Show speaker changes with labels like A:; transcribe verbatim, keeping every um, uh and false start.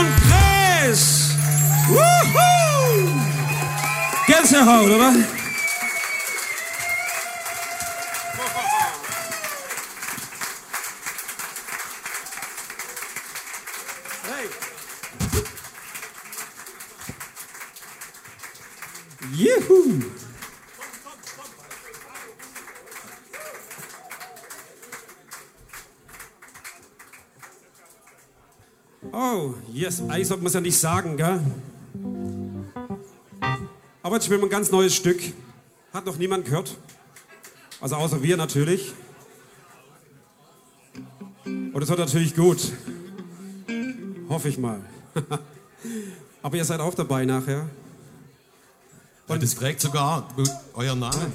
A: und Pres. Wuhu! Gänsehaut, oder? Hey. Juhu! Oh, yes, eigentlich sollte man es ja nicht sagen, gell? Aber jetzt spielen wir ein ganz neues Stück. Hat noch niemand gehört. Also außer wir natürlich. Und es wird natürlich gut. Hoffe ich mal. Aber ihr seid auch dabei nachher.
B: Und das prägt sogar euer Name.